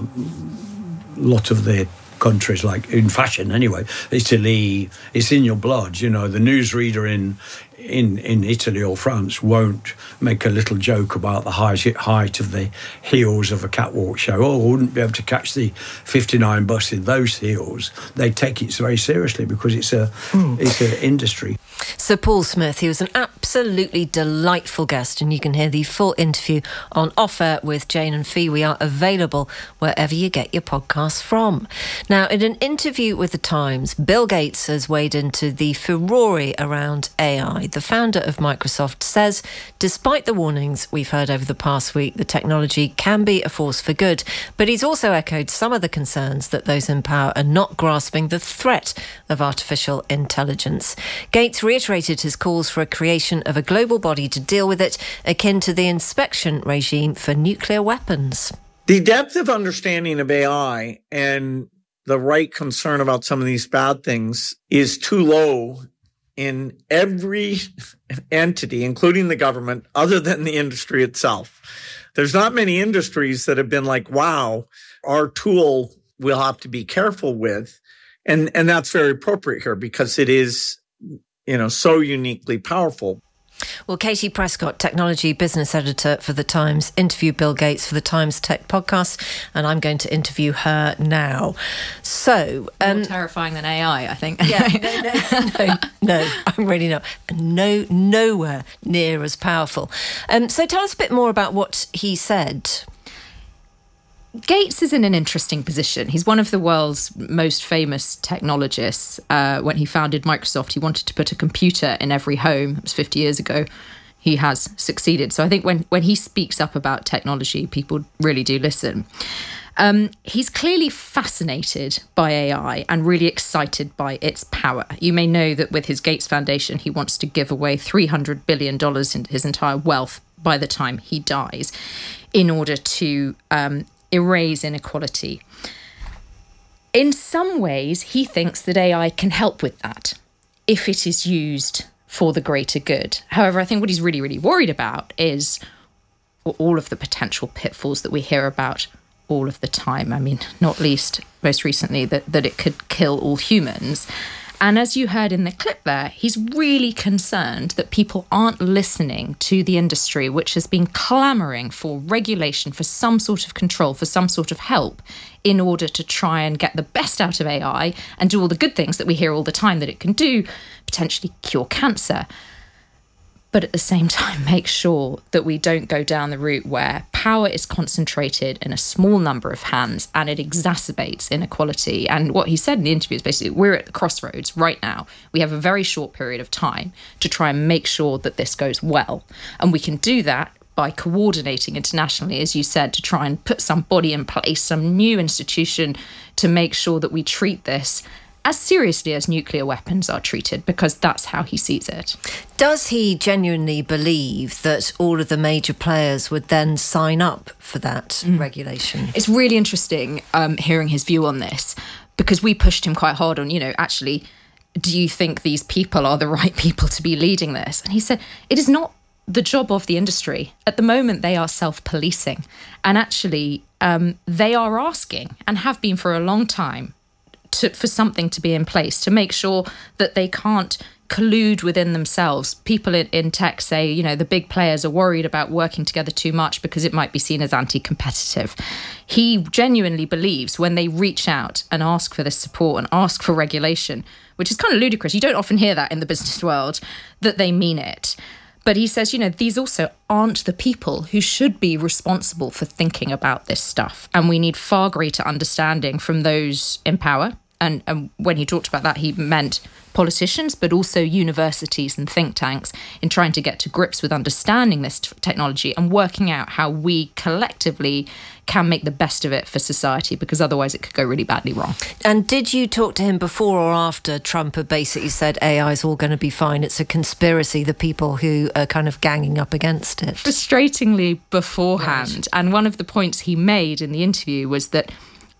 Speaker 20: lot of the countries, like in fashion anyway, Italy, it's in your blood, you know. The newsreader in in in Italy or France won't make a little joke about the height, height of the heels of a catwalk show. Oh, I wouldn't be able to catch the fifty-nine bus in those heels. They take it very seriously because it's a mm. it's an industry.
Speaker 1: Sir Paul Smith, he was an absolutely delightful guest, and you can hear the full interview on Off Air with Jane and Fee. We are available wherever you get your podcasts from. Now, in an interview with The Times, Bill Gates has weighed into the furore around A I. The founder of Microsoft says, despite the warnings we've heard over the past week, the technology can be a force for good. But he's also echoed some of the concerns that those in power are not grasping the threat of artificial intelligence. Gates reiterated his calls for a creation of a global body to deal with it, akin to the inspection regime for nuclear weapons.
Speaker 21: The depth of understanding of A I and the right concern about some of these bad things is too low in every entity, including the government, other than the industry itself. There's not many industries that have been like, wow, our tool we'll have to be careful with. And, and that's very appropriate here because it is, you know, so uniquely powerful.
Speaker 1: Well, Katie Prescott, technology business editor for The Times, interviewed Bill Gates for The Times Tech podcast, and I'm going to interview her now. So, um,
Speaker 22: more terrifying than A I, I think.
Speaker 1: Yeah, no, no, no, no, I'm really not. No, nowhere near as powerful. Um, so, tell us a bit more about what he said.
Speaker 22: Gates is in an interesting position. He's one of the world's most famous technologists. Uh, when he founded Microsoft, he wanted to put a computer in every home. It was fifty years ago. He has succeeded. So I think when, when he speaks up about technology, people really do listen. Um, he's clearly fascinated by A I and really excited by its power. You may know that with his Gates Foundation, he wants to give away three hundred billion dollars in his entire wealth by the time he dies in order to um, erase inequality. In some ways, he thinks that A I can help with that if it is used for the greater good. However, I think what he's really, really worried about is all of the potential pitfalls that we hear about all of the time. I mean, not least, most recently, that, that it could kill all humans. And as you heard in the clip there, he's really concerned that people aren't listening to the industry, which has been clamouring for regulation, for some sort of control, for some sort of help in order to try and get the best out of A I and do all the good things that we hear all the time that it can do, potentially cure cancer. But at the same time, make sure that we don't go down the route where power is concentrated in a small number of hands and it exacerbates inequality. And what he said in the interview is basically, we're at the crossroads right now. We have a very short period of time to try and make sure that this goes well. And we can do that by coordinating internationally, as you said, to try and put some body in place, some new institution to make sure that we treat this as seriously as nuclear weapons are treated, because that's how he sees it.
Speaker 1: Does he genuinely believe that all of the major players would then sign up for that mm. regulation?
Speaker 22: It's really interesting um, hearing his view on this, because we pushed him quite hard on, you know, actually, do you think these people are the right people to be leading this? And he said, it is not the job of the industry. At the moment, they are self-policing. And actually, um, they are asking, and have been for a long time, to, for something to be in place to make sure that they can't collude within themselves. People in, in tech say, you know, the big players are worried about working together too much because it might be seen as anti-competitive. He genuinely believes when they reach out and ask for this support and ask for regulation, which is kind of ludicrous, you don't often hear that in the business world, that they mean it. But he says, you know, these also aren't the people who should be responsible for thinking about this stuff. And we need far greater understanding from those in power. And, and when he talked about that, he meant politicians, but also universities and think tanks in trying to get to grips with understanding this t- technology and working out how we collectively can make the best of it for society, because otherwise it could go really badly wrong.
Speaker 1: And did you talk to him before or after Trump had basically said A I is all going to be fine, it's a conspiracy, the people who are kind of ganging up against it?
Speaker 22: Frustratingly beforehand. Right. And one of the points he made in the interview was that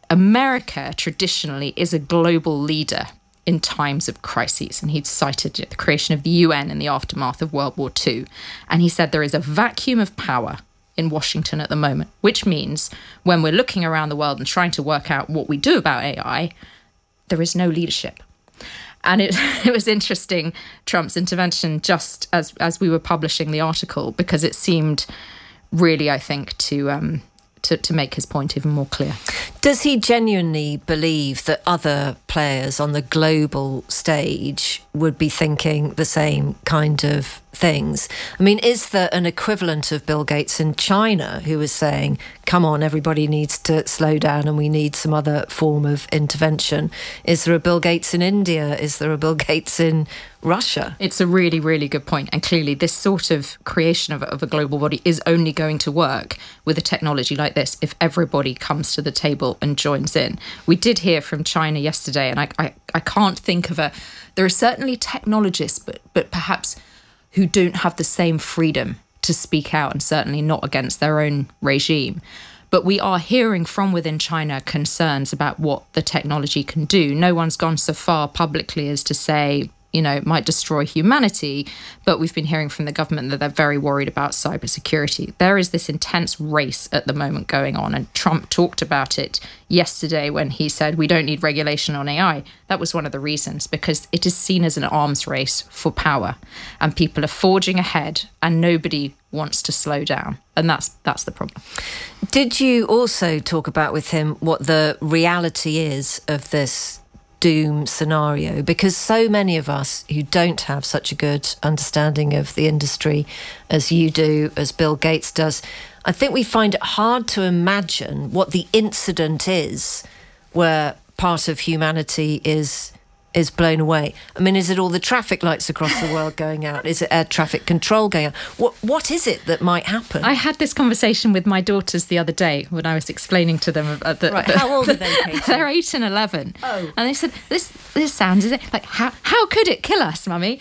Speaker 22: America traditionally is a global leader in times of crises. And he'd cited the creation of the U N in the aftermath of World War Two. And he said there is a vacuum of power in Washington at the moment, which means when we're looking around the world and trying to work out what we do about A I, there is no leadership. And it, it was interesting, Trump's intervention, just as, as we were publishing the article, because it seemed really, I think, to... Um, To, to make his point even more clear.
Speaker 1: Does he genuinely believe that other players on the global stage would be thinking the same kind of things? I mean, is there an equivalent of Bill Gates in China who is saying, come on, everybody needs to slow down and we need some other form of intervention? Is there a Bill Gates in India? Is there a Bill Gates in Russia?
Speaker 22: It's a really, really good point. And clearly this sort of creation of, of a global body is only going to work with a technology like this if everybody comes to the table and joins in. We did hear from China yesterday, and I, I, I can't think of a... There are certainly technologists, but but perhaps who don't have the same freedom to speak out, and certainly not against their own regime. But we are hearing from within China concerns about what the technology can do. No one's gone so far publicly as to say, you know, it might destroy humanity, but we've been hearing from the government that they're very worried about cybersecurity. There is this intense race at the moment going on, and Trump talked about it yesterday when he said we don't need regulation on A I. That was one of the reasons, because it is seen as an arms race for power, and people are forging ahead and nobody wants to slow down. And that's that's the problem.
Speaker 1: Did you also talk about with him what the reality is of this doom scenario? Because so many of us who don't have such a good understanding of the industry as you do, as Bill Gates does, I think we find it hard to imagine what the incident is where part of humanity is is blown away. I mean, is it all the traffic lights across the world going out? Is it air traffic control going out? What What is it that might happen?
Speaker 22: I had this conversation with my daughters the other day when I was explaining to them about the...
Speaker 1: Right,
Speaker 22: the,
Speaker 1: how old are they, Katie?
Speaker 22: They're eight and eleven.
Speaker 1: Oh.
Speaker 22: And they said, this this sounds like, how, how could it kill us, Mummy?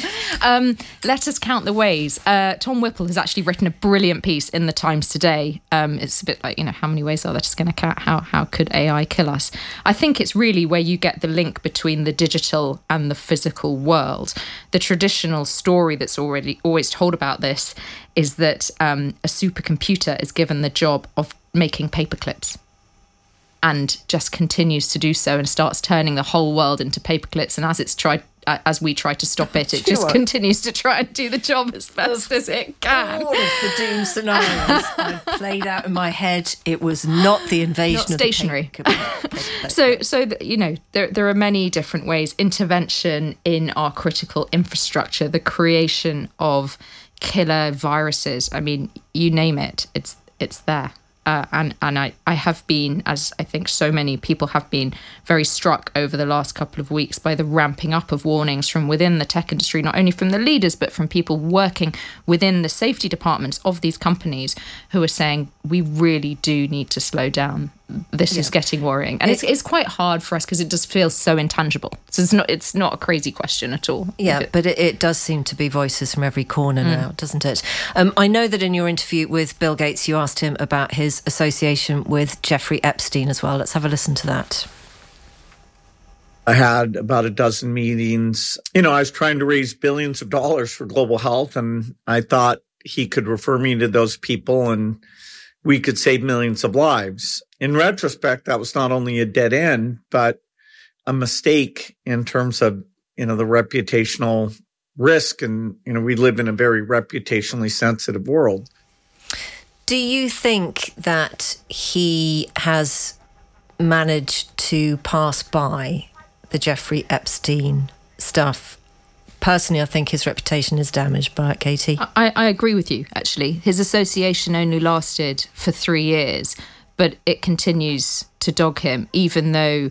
Speaker 22: um, let us count the ways. Uh, Tom Whipple has actually written a brilliant piece in the Times today. Um, it's a bit like, you know, how many ways are there to skin a cat? How, how could A I kill us? I think it's really where you get the link between the digital and the physical world. The traditional story that's already always told about this is that um, a supercomputer is given the job of making paperclips and just continues to do so and starts turning the whole world into paperclips. And as it's tried, uh, as we try to stop it, it just continues to try and do the job as best as it can.
Speaker 1: All of the doom scenarios I've played out in my head, it was not the invasion
Speaker 22: not
Speaker 1: of
Speaker 22: stationary.
Speaker 1: the paper, paper,
Speaker 22: so, so the, you know, there there are many different ways. Intervention in our critical infrastructure, the creation of killer viruses. I mean, you name it, it's it's there. Uh, and and I, I have been, as I think so many people have been, very struck over the last couple of weeks by the ramping up of warnings from within the tech industry, not only from the leaders, but from people working within the safety departments of these companies who are saying, we really do need to slow down. this
Speaker 1: Yeah.
Speaker 22: is getting worrying. And it's, it's quite hard for us because it just feels so intangible. So it's not it's not a crazy question at all.
Speaker 1: Yeah, but it, it does seem to be voices from every corner
Speaker 22: Mm.
Speaker 1: now, doesn't it? Um, I know that in your interview with Bill Gates, you asked him about his association with Jeffrey Epstein as well. Let's have a listen to that.
Speaker 21: I had about a dozen meetings. You know, I was trying to raise billions of dollars for global health, and I thought he could refer me to those people and we could save millions of lives. In retrospect, that was not only a dead end, but a mistake in terms of, you know, the reputational risk. And, you know, we live in a very reputationally sensitive world.
Speaker 1: Do you think that he has managed to pass by the Jeffrey Epstein stuff? Personally, I think his reputation is damaged by it, Katie.
Speaker 22: I, I agree with you, actually. His association only lasted for three years, but it continues to dog him, even though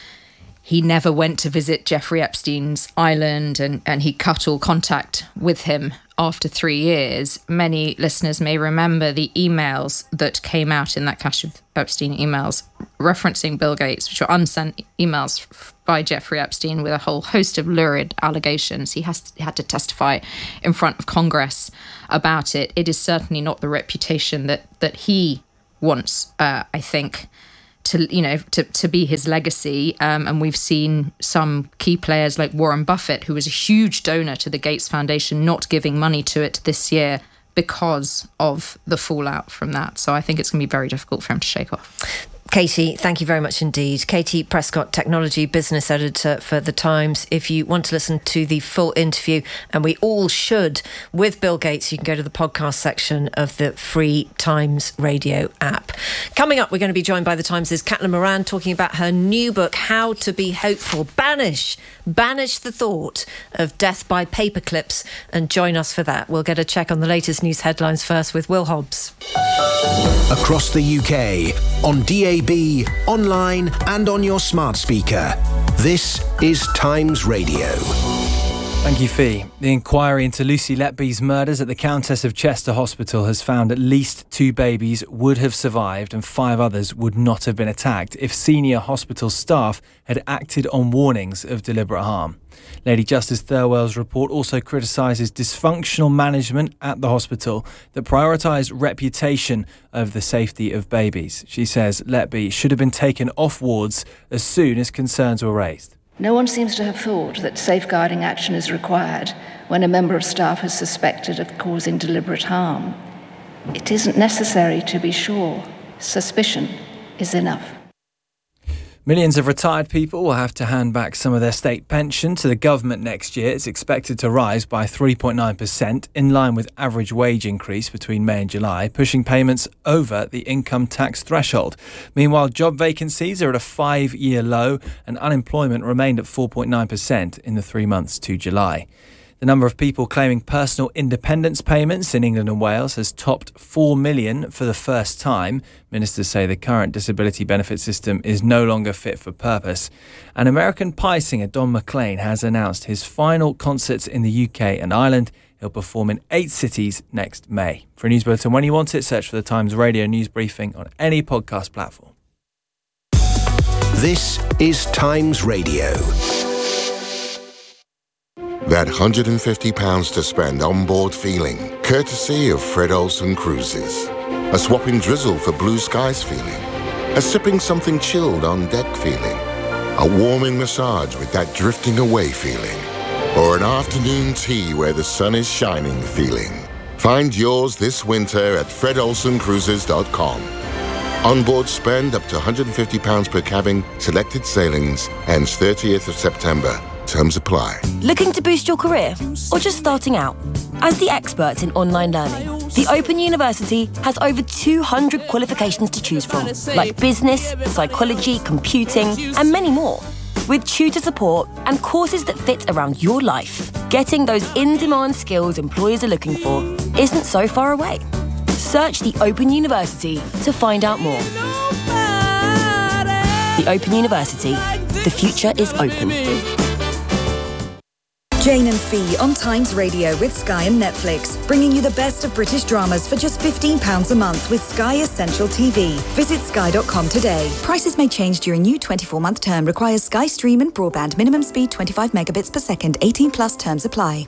Speaker 22: he never went to visit Jeffrey Epstein's island and, and he cut all contact with him after three years. Many listeners may remember the emails that came out in that cache of Epstein emails referencing Bill Gates, which were unsent emails by Jeffrey Epstein with a whole host of lurid allegations. He has to, had to testify in front of Congress about it. It is certainly not the reputation that that he wants, uh, I think, to you know to, to be his legacy. Um, and we've seen some key players like Warren Buffett, who was a huge donor to the Gates Foundation, not giving money to it this year because of the fallout from that. So I think it's going to be very difficult for him to shake off.
Speaker 1: Katie, thank you very much indeed. Katie Prescott, Technology Business Editor for The Times. If you want to listen to the full interview, and we all should, with Bill Gates, you can go to the podcast section of the free Times Radio app. Coming up, we're going to be joined by The Times' Caitlin Moran talking about her new book, How to Be Hopeful. Banish, banish the thought of death by paperclips, and join us for that. We'll get a check on the latest news headlines first with Will Hobbs.
Speaker 4: Across the U K, on D A B, online and on your smart speaker. This is Times Radio.
Speaker 10: Thank you, Fee. The inquiry into Lucy Letby's murders at the Countess of Chester Hospital has found at least two babies would have survived and five others would not have been attacked if senior hospital staff had acted on warnings of deliberate harm. Lady Justice Thirlwell's report also criticises dysfunctional management at the hospital that prioritised reputation over the safety of babies. She says Letby should have been taken off wards as soon as concerns were raised.
Speaker 11: No one seems to have thought that safeguarding action is required when a member of staff is suspected of causing deliberate harm. It isn't necessary to be sure. Suspicion is enough.
Speaker 10: Millions of retired people will have to hand back some of their state pension to the government next year. It's expected to rise by three point nine percent, in line with average wage increase between May and July, pushing payments over the income tax threshold. Meanwhile, job vacancies are at a five-year low and unemployment remained at four point nine percent in the three months to July. The number of people claiming personal independence payments in England and Wales has topped four million for the first time. Ministers say the current disability benefit system is no longer fit for purpose. And American Pie singer Don McLean has announced his final concerts in the U K and Ireland. He'll perform in eight cities next May. For a news bulletin when you want it, search for the Times Radio News Briefing on any podcast platform.
Speaker 4: This is Times Radio.
Speaker 2: That one hundred fifty pounds to spend on board feeling, courtesy of Fred Olsen Cruises. A swapping drizzle for blue skies feeling. A sipping something chilled on deck feeling. A warming massage with that drifting away feeling. Or an afternoon tea where the sun is shining feeling. Find yours this winter at fred olsen cruises dot com. Onboard spend up to one hundred fifty pounds per cabin, selected sailings, ends thirtieth of September. Terms apply.
Speaker 3: Looking to boost your career or just starting out? As the experts in online learning, the Open University has over two hundred qualifications to choose from, like business, psychology, computing, and many more. With tutor support and courses that fit around your life, getting those in-demand skills employers are looking for isn't so far away. Search the Open University to find out more. The Open University. The future is open.
Speaker 5: Jane and Fee on Times Radio with Sky and Netflix, bringing you the best of British dramas for just fifteen pounds a month with Sky Essential T V. Visit sky dot com today. Prices may change during new twenty-four month term. Requires Sky Stream and broadband. Minimum speed twenty-five megabits per second. eighteen plus terms apply.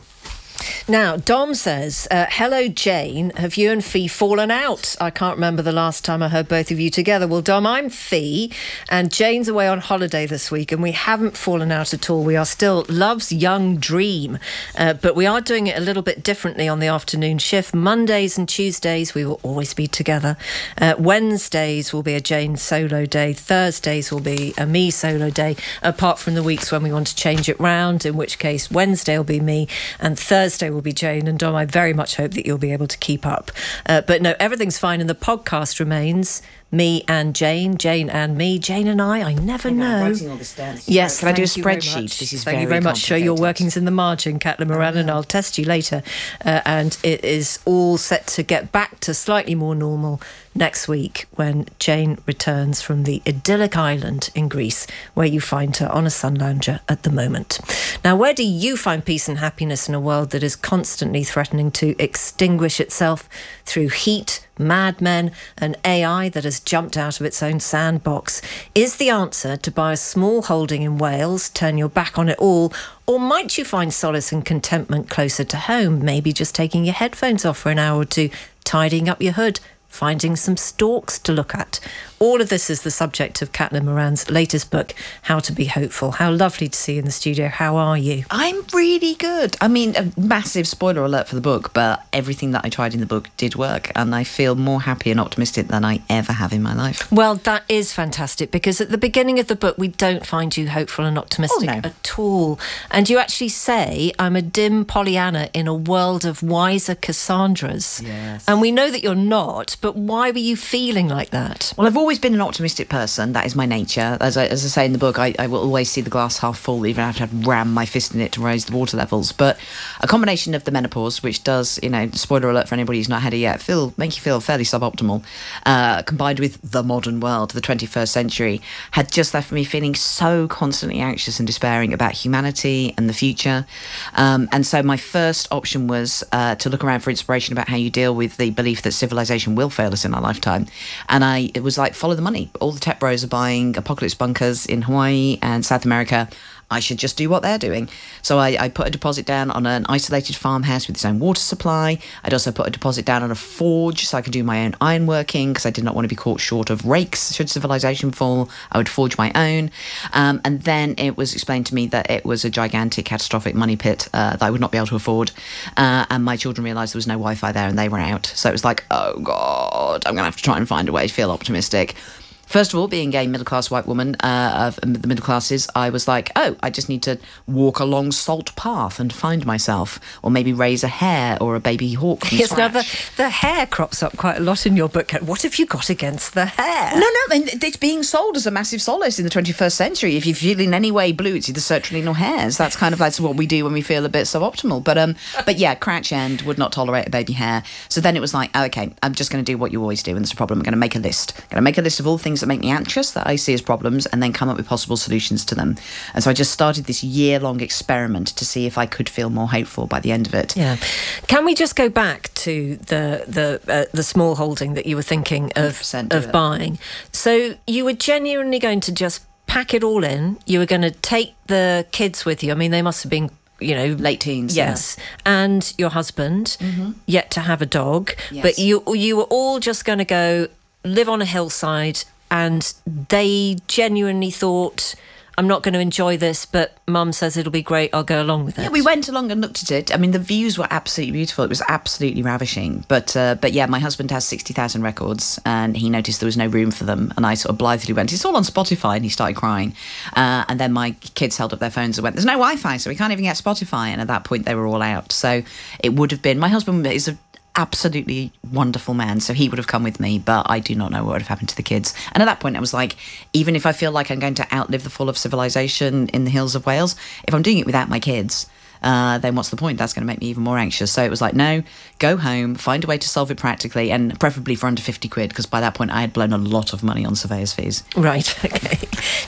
Speaker 1: Now, Dom says, uh, hello, Jane. Have you and Fee fallen out? I can't remember the last time I heard both of you together. Well, Dom, I'm Fee, and Jane's away on holiday this week, and we haven't fallen out at all. We are still love's young dream, uh, but we are doing it a little bit differently on the afternoon shift. Mondays and Tuesdays, we will always be together. Uh, Wednesdays will be a Jane solo day. Thursdays will be a me solo day, apart from the weeks when we want to change it round, in which case Wednesday will be me, and Thursday Thursday will be Jane. And Dom, I very much hope that you'll be able to keep up. Uh, but no, everything's fine, and the podcast remains me and Jane, Jane and me, Jane and I. I never
Speaker 6: Hang
Speaker 1: know.
Speaker 6: on, I'm writing all this down.
Speaker 1: Yes,
Speaker 6: can I do a
Speaker 1: thank you very
Speaker 6: spreadsheet?
Speaker 1: much.
Speaker 6: This is
Speaker 1: thank
Speaker 6: very
Speaker 1: you very much. Show your
Speaker 6: complicated.
Speaker 1: workings in the margin, Caitlin Moran, and I'll test you later. Uh, and it is all set to get back to slightly more normal next week when Jane returns from the idyllic island in Greece, where you find her on a sun lounger at the moment. Now, where do you find peace and happiness in a world that is constantly threatening to extinguish itself through heat, madmen, and A I that has jumped out of its own sandbox? Is the answer to buy a small holding in Wales, turn your back on it all, or might you find solace and contentment closer to home, maybe just taking your headphones off for an hour or two, tidying up your hood, finding some stalks to look at? All of this is the subject of Caitlin Moran's latest book, How to Be Hopeful. How lovely to see you in the studio. How are you?
Speaker 6: I'm really good. I mean, a massive spoiler alert for the book, but everything that I tried in the book did work, and I feel more happy and optimistic than I ever have in my life.
Speaker 1: Well, that is fantastic, because at the beginning of the book, we don't find you hopeful and optimistic
Speaker 6: Oh, no.
Speaker 1: at all. And you actually say, I'm a dim Pollyanna in a world of wiser Cassandras.
Speaker 6: Yes.
Speaker 1: And we know that you're not, but why were you feeling like that?
Speaker 6: Well, I've always been an optimistic person. That is my nature. As I, as I say in the book, I, I will always see the glass half full, even if I have to ram my fist in it to raise the water levels. But a combination of the menopause, which does, you know, spoiler alert for anybody who's not had it yet, feel make you feel fairly suboptimal, uh, combined with the modern world, the twenty-first century, had just left me feeling so constantly anxious and despairing about humanity and the future. Um, and so my first option was uh, to look around for inspiration about how you deal with the belief that civilization will fail us in our lifetime. And I it was like, follow the money. All the tech bros are buying apocalypse bunkers in Hawaii and South America. I should just do what they're doing. So I, I put a deposit down on an isolated farmhouse with its own water supply. I'd also put a deposit down on a forge so I could do my own ironworking, because I did not want to be caught short of rakes should civilization fall. I would forge my own. Um, and then it was explained to me that it was a gigantic, catastrophic money pit uh, that I would not be able to afford. Uh, and my children realised there was no Wi-Fi there and they were out. So it was like, oh God, I'm going to have to try and find a way to feel optimistic. First of all, being a middle-class white woman uh, of the middle classes, I was like, oh, I just need to walk along Salt Path and find myself, or maybe raise a hare or a baby hawk from
Speaker 1: Yes, now
Speaker 6: scratch.
Speaker 1: the, the hair crops up quite a lot in your book. What have you got against the hair?
Speaker 6: No, no, and it's being sold as a massive solace in the twenty-first century. If you feel in any way blue, it's either sertraline or hairs. That's kind of like what we do when we feel a bit suboptimal. But um, but yeah, crouch end would not tolerate a baby hair. So then it was like, oh, okay, I'm just going to do what you always do, and there's a problem. I'm going to make a list. I'm going to make a list of all things that make me anxious, that I see as problems, and then come up with possible solutions to them. And so I just started this year-long experiment to see if I could feel more hopeful by the end of it.
Speaker 1: Yeah. Can we just go back to the the uh, the small holding that you were thinking of
Speaker 6: do
Speaker 1: of
Speaker 6: it.
Speaker 1: buying? So you were genuinely going to just pack it all in. You were going to take the kids with you. I mean, they must have been, you know,
Speaker 6: late teens.
Speaker 1: Yes, and your husband,
Speaker 6: Mm-hmm.
Speaker 1: yet to have a dog.
Speaker 6: Yes.
Speaker 1: But you you were all just going to go live on a hillside, and they genuinely thought, I'm not going to enjoy this, but Mum says it'll be great, I'll go along with it.
Speaker 6: Yeah, we went along and looked at it. I mean, the views were absolutely beautiful. It was absolutely ravishing. But uh, but yeah, my husband has sixty thousand records, and he noticed there was no room for them. And I sort of blithely went, it's all on Spotify, and he started crying. Uh, and then my kids held up their phones and went, there's no Wi-Fi, so we can't even get Spotify. And at that point, they were all out. So it would have been, my husband is a absolutely wonderful man, so he would have come with me, but I do not know what would have happened to the kids. And at that point I was like, even if I feel like I'm going to outlive the fall of civilization in the hills of Wales, if I'm doing it without my kids, uh, then what's the point? That's going to make me even more anxious. So it was like, no, go home, find a way to solve it practically, and preferably for under fifty quid, because by that point I had blown a lot of money on surveyor's fees.
Speaker 1: Right, okay.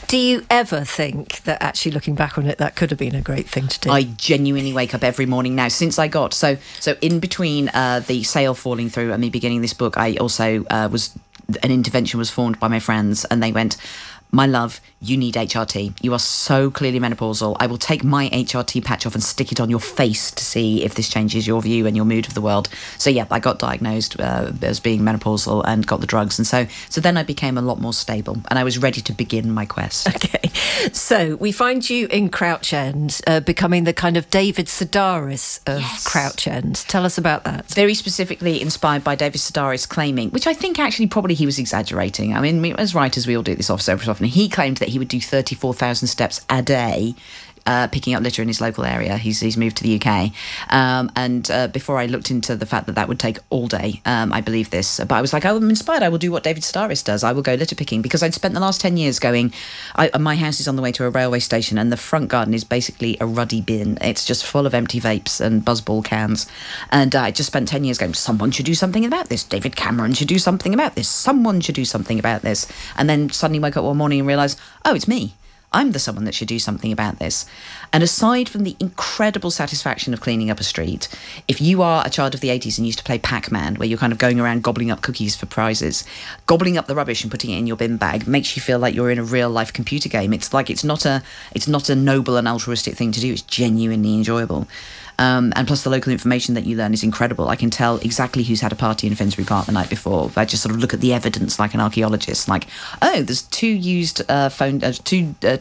Speaker 1: Do you ever think that actually looking back on it, that could have been a great thing to do?
Speaker 6: I genuinely wake up every morning now since I got so so in between uh, the sale falling through and me beginning this book. I also uh, was an intervention was formed by my friends, and they went, "My love, you need H R T. You are so clearly menopausal. I will take my H R T patch off and stick it on your face to see if this changes your view and your mood of the world." So yeah, I got diagnosed uh, as being menopausal and got the drugs, and so so then I became a lot more stable, and I was ready to begin my quest.
Speaker 1: Okay, so we find you in Crouch End, uh, becoming the kind of David Sedaris of yes. Crouch End. Tell us about that.
Speaker 6: Very specifically inspired by David Sedaris claiming, which I think actually probably he was exaggerating. I mean, as writers, we all do this off so often. He claimed that he would do thirty-four thousand steps a day, uh, picking up litter in his local area. He's, he's moved to the U K. Um, and uh, before I looked into the fact that that would take all day, um, I believe this. But I was like, I'm inspired. I will do what David Sedaris does. I will go litter picking, because I'd spent the last ten years going, I, my house is on the way to a railway station, and the front garden is basically a ruddy bin. It's just full of empty vapes and buzzball cans. And uh, I just spent ten years going, someone should do something about this. David Cameron should do something about this. Someone should do something about this. And then suddenly woke up one morning and realised, oh, it's me. I'm the someone that should do something about this. And aside from the incredible satisfaction of cleaning up a street, if you are a child of the eighties and used to play Pac-Man, where you're kind of going around gobbling up cookies for prizes, gobbling up the rubbish and putting it in your bin bag makes you feel like you're in a real life computer game. It's like it's not a it's not a noble and altruistic thing to do. It's genuinely enjoyable. Um, and plus the local information that you learn is incredible. I can tell exactly who's had a party in Finsbury Park the night before. I just sort of look at the evidence like an archaeologist, like, oh, there's two used uh, phone, uh, two uh,